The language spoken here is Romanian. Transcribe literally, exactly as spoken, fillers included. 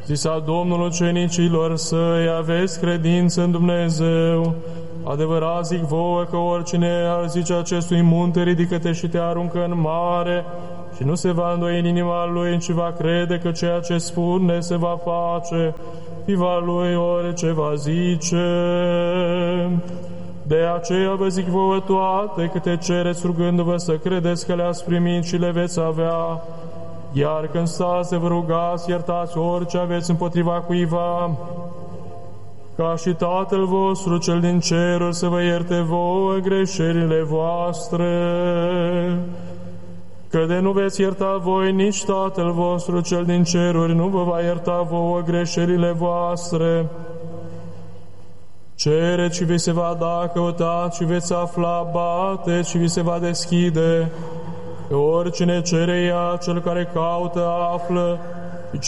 Zisa Domnul ucenicilor săi, aveți credință în Dumnezeu. Adevărat zic vouă că oricine ar zice acestui munte, ridică-te și te aruncă în mare, și nu se va îndoi în inima lui, ci va crede că ceea ce spune se va face, fiva lui orice va zice. De aceea vă zic vouă toate câte cereți rugându-vă să credeți că le-ați primit și le veți avea. Iar când stați să vă rugați, iertați orice aveți împotriva cuiva, ca și Tatăl vostru cel din ceruri să vă ierte vouă greșelile voastre. Că de nu veți ierta voi, nici Tatăl vostru cel din ceruri nu vă va ierta vouă greșelile voastre. Cereți și vi se va da, căutați și veți afla, bateți și vi se va deschide. Că oricine cere ia, cel care caută află,